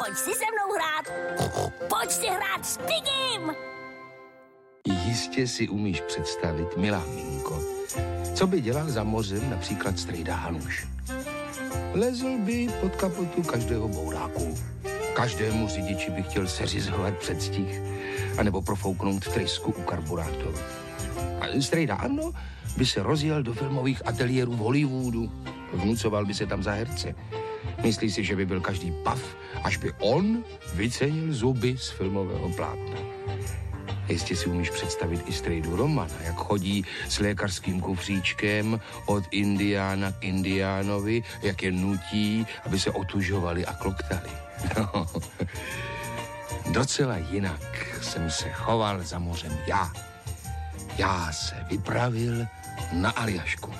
Pojď si se mnou hrát. Pojď si hrát s Pigim. Jistě si umíš představit, milá Minko, co by dělal za mořem například strejda Hanuš. Lezl by pod kapotu každého bouráku. Každému řidiči by chtěl seřizovat předstih anebo profouknout trysku u karburátoru. A strejda Ano by se rozjel do filmových ateliérů v Hollywoodu. Vnucoval by se tam za herce. Myslí si, že by byl každý pav, až by on vycenil zuby z filmového plátna. Jistě si umíš představit i strejdu Romana, jak chodí s lékařským kufříčkem od indiána k indiánovi, jak je nutí, aby se otužovali a kloktali. No. Docela jinak jsem se choval za mořem já. Já se vypravil na Aljašku.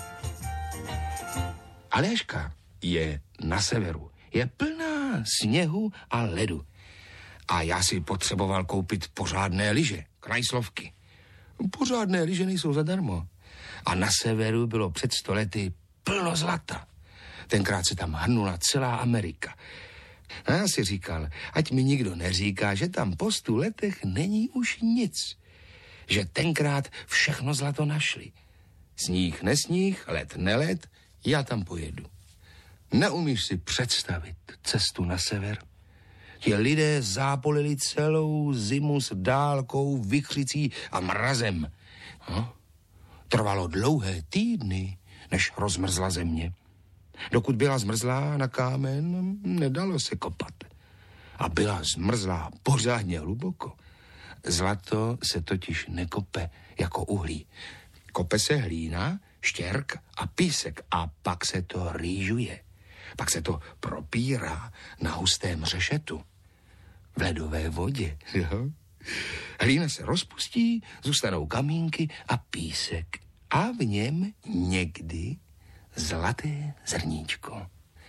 Aljaška je na severu. Je plná sněhu a ledu. A já si potřeboval koupit pořádné lyže, krajslovky. Pořádné lyže nejsou zadarmo. A na severu bylo před 100 lety plno zlata. Tenkrát se tam hrnula celá Amerika. A já si říkal, ať mi nikdo neříká, že tam po 100 letech není už nic. Že tenkrát všechno zlato našli. Sníh nesníh, led nelet, já tam pojedu. Neumíš si představit cestu na sever? Ti lidé zápolili celou zimu s dálkou, vichřicí a mrazem. No, trvalo dlouhé týdny, než rozmrzla země. Dokud byla zmrzlá na kámen, nedalo se kopat. A byla zmrzlá pořádně hluboko. Zlato se totiž nekope jako uhlí. Kope se hlína, štěrk a písek a pak se to rýžuje. Pak se to propírá na hustém řešetu. V ledové vodě. Jo? Hlína se rozpustí, zůstanou kamínky a písek. A v něm někdy zlaté zrníčko.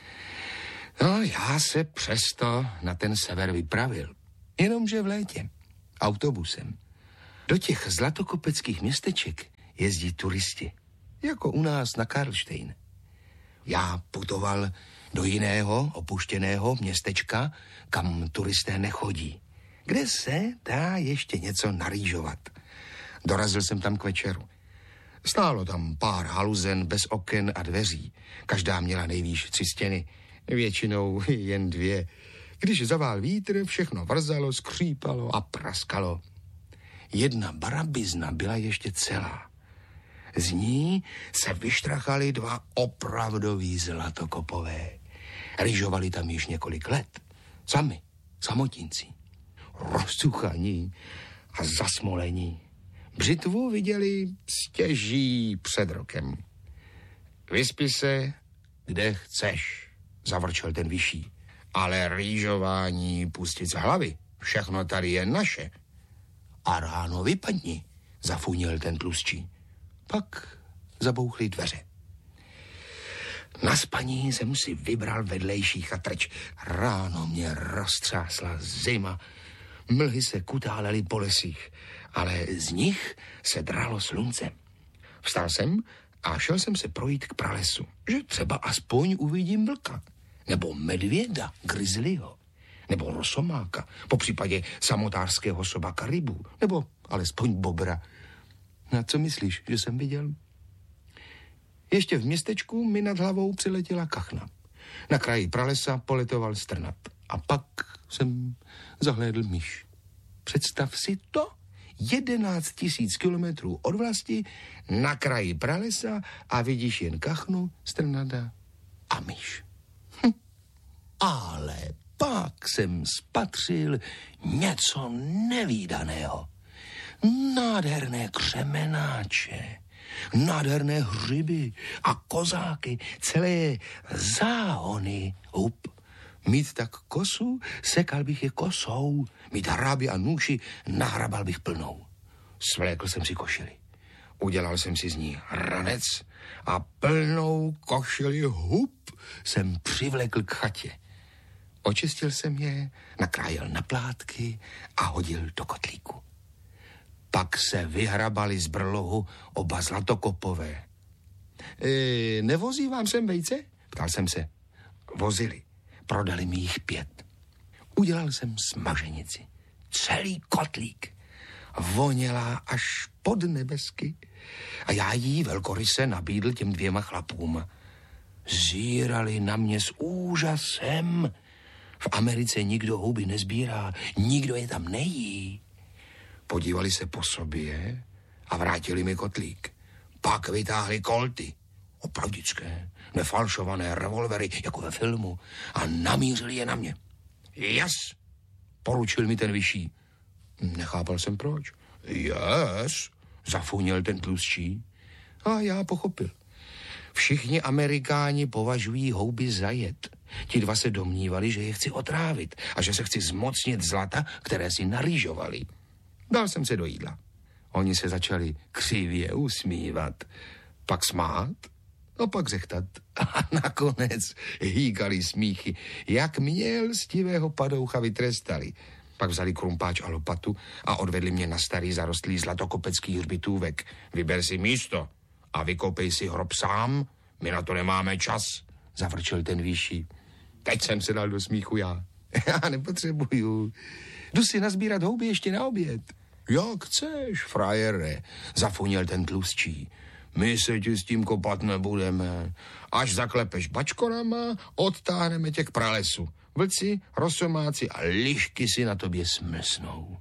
No, já se přesto na ten sever vypravil. Jenomže v létě. Autobusem. Do těch zlatokopeckých městeček jezdí turisti. Jako u nás na Karlštejn. Já putoval do jiného opuštěného městečka, kam turisté nechodí. Kde se dá ještě něco narýžovat. Dorazil jsem tam k večeru. Stálo tam pár haluzen bez oken a dveří. Každá měla nejvýš 3 stěny, většinou jen 2. Když zavál vítr, všechno vrzalo, skřípalo a praskalo. Jedna barabizna byla ještě celá. Z ní se vyštrachali 2 opravdoví zlatokopové. Ryžovali tam již několik let. Sami, samotinci. Rozcuchaní a zasmolení. Břitvu viděli stěží před rokem. Vyspi se, kde chceš, zavrčel ten vyšší. Ale rýžování pustit z hlavy. Všechno tady je naše. A ráno vypadni, zafunil ten tlustší. Pak zabouchly dveře. Na spaní jsem si vybral vedlejší chatrč. Ráno mě roztřásla zima. Mlhy se kutálely po lesích, ale z nich se dralo slunce. Vstal jsem a šel jsem se projít k pralesu, že třeba aspoň uvidím vlka, nebo medvěda, grizzlyho, nebo rosomáka, popřípadě samotářského sobaka rybu, nebo alespoň bobra. Na co myslíš, že jsem viděl? Ještě v městečku mi nad hlavou přiletěla kachna. Na kraji pralesa poletoval strnat. A pak jsem zahlédl myš. Představ si to, 11 000 kilometrů od vlasti, na kraji pralesa a vidíš jen kachnu, strnada a myš. Ale pak jsem spatřil něco nevídaného. Nádherné křemenáče, nádherné hřiby a kozáky, celé záhony hub. Mít tak kosu, sekal bych je kosou, mít hrábě a nůši, nahrabal bych plnou. Svlékl jsem si košili. Udělal jsem si z ní ranec a plnou košili hub jsem přivlekl k chatě. Očistil jsem je, nakrájel na plátky a hodil do kotlíku. Pak se vyhrabali z brlohu 2 zlatokopové. Nevozí vám sem vejce? Ptal jsem se. Vozili. Prodali mi jich 5. Udělal jsem smaženici. Celý kotlík. Voněla až pod nebesky. A já jí velkoryse nabídl těm 2 chlapům. Zírali na mě s úžasem. V Americe nikdo houby nezbírá, nikdo je tam nejí. Podívali se po sobě a vrátili mi kotlík. Pak vytáhli kolty, opravdické, nefalšované revolvery, jako ve filmu, a namířili je na mě. Yes, poručil mi ten vyšší. Nechápal jsem proč. Yes, zafunil ten tlustší. A já pochopil. Všichni Amerikáni považují houby za jed. Ti 2 se domnívali, že je chci otrávit a že se chci zmocnit zlata, které si narýžovali. Dal jsem se do jídla. Oni se začali křivě usmívat, pak smát a pak zechtat. A nakonec hýkali smíchy, jak mě lstivého padoucha vytrestali. Pak vzali krumpáč a lopatu a odvedli mě na starý zarostlý zlatokopecký hřbitůvek. Vyber si místo a vykopej si hrob sám, my na to nemáme čas, zavrčel ten vyšší. Teď jsem se dal do smíchu já. Já nepotřebuju. Jdu si nazbírat houby ještě na oběd. Jak chceš, frajere, zafunil ten tlustší. My se ti s tím kopat nebudeme. Až zaklepeš bačkorama, odtáhneme tě k pralesu. Vlci, rosomáci a lišky si na tobě smlsnou.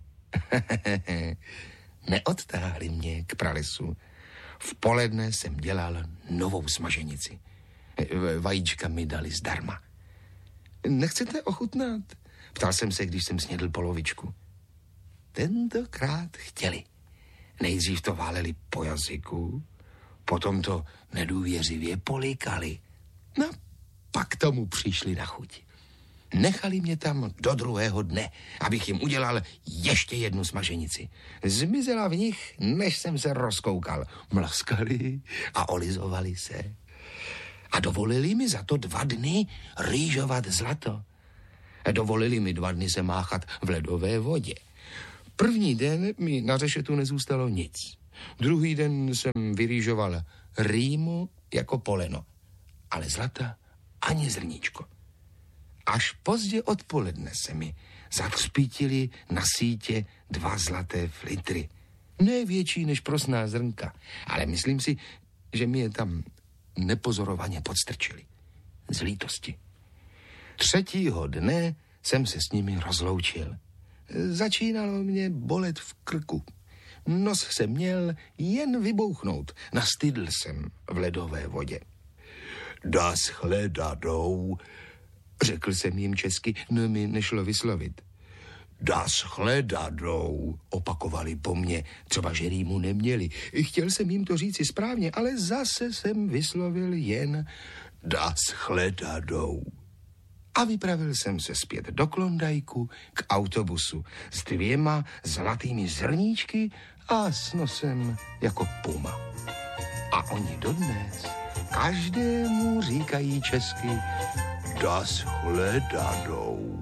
Neodtáhli mě k pralesu. V poledne jsem dělal novou smaženici. Vajíčka mi dali zdarma. Nechcete ochutnat? Ptal jsem se, když jsem snědl polovičku. Tentokrát chtěli. Nejdřív to váleli po jazyku, potom to nedůvěřivě polikali. No, pak tomu přišli na chuť. Nechali mě tam do 2. dne, abych jim udělal ještě jednu smaženici. Zmizela v nich, než jsem se rozkoukal. Mlaskali a olizovali se. A dovolili mi za to 2 dny rýžovat zlato. Dovolili mi 2 dny se máchat v ledové vodě. První den mi na řešetu nezůstalo nic. Druhý den jsem vyrýžoval rýmu jako poleno. Ale zlata ani zrníčko. Až pozdě odpoledne se mi zatřpítily na sítě 2 zlaté flitry. Ne větší než prosná zrnka, ale myslím si, že mi je tam nepozorovaně podstrčili. Z lítosti. 3. dne jsem se s nimi rozloučil. Začínalo mě bolet v krku. Nos jsem měl jen vybouchnout. Nastydl jsem v ledové vodě. Das chledadou, řekl jsem jim česky, no mi nešlo vyslovit. Das chledadou, opakovali po mně, třeba že rýmu neměli. Chtěl jsem jim to říci správně, ale zase jsem vyslovil jen das chledadou. A vypravil jsem se zpět do Klondajku k autobusu s 2 zlatými zrníčky a s nosem jako puma. A oni dodnes každému říkají česky das chledadou.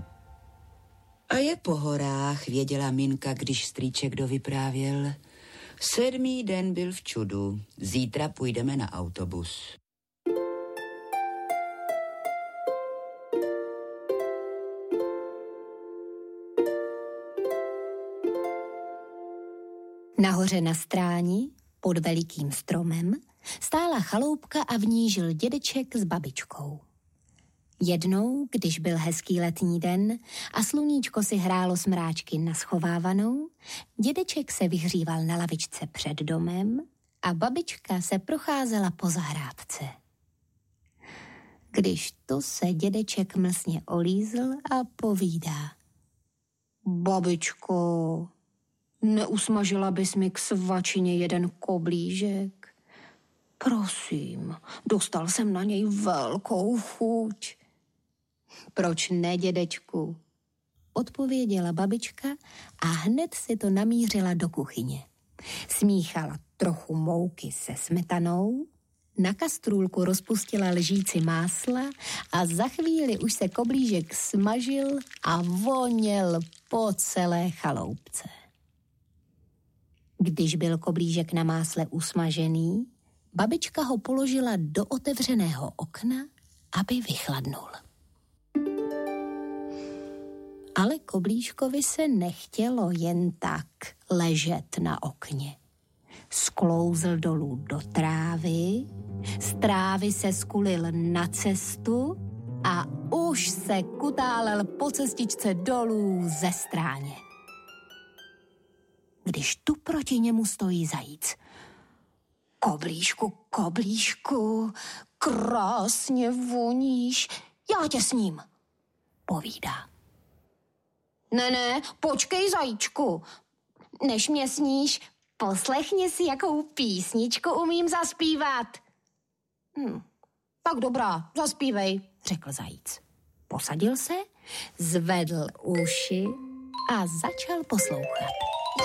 A je po horách, věděla Minka, když strýček dovyprávěl. 7. den byl v čudu, zítra půjdeme na autobus. Nahoře na stráni, pod velikým stromem, stála chaloupka a v ní žil dědeček s babičkou. Jednou, když byl hezký letní den a sluníčko si hrálo s mráčky na schovávanou, dědeček se vyhříval na lavičce před domem a babička se procházela po zahrádce. Když tu se dědeček mlsně olízl a povídá. Babičko, neusmažila bys mi k svačině jeden koblížek? Prosím, dostal jsem na něj velkou chuť. Proč ne, dědečku? Odpověděla babička a hned si to namířila do kuchyně. Smíchala trochu mouky se smetanou, na kastrůlku rozpustila lžíci másla a za chvíli už se koblížek smažil a voněl po celé chaloupce. Když byl koblížek na másle usmažený, babička ho položila do otevřeného okna, aby vychladnul. Ale Koblížkovi se nechtělo jen tak ležet na okně. Sklouzl dolů do trávy, z trávy se skulil na cestu a už se kutálel po cestičce dolů ze stráně. Když tu proti němu stojí zajíc. Koblížku, Koblížku, krásně voníš, já tě sním, povídá. Ne, počkej, zajíčku, než mě sníš, poslechni si, jakou písničku umím zaspívat. Tak dobrá, zaspívej, řekl zajíc. Posadil se, zvedl uši a začal poslouchat.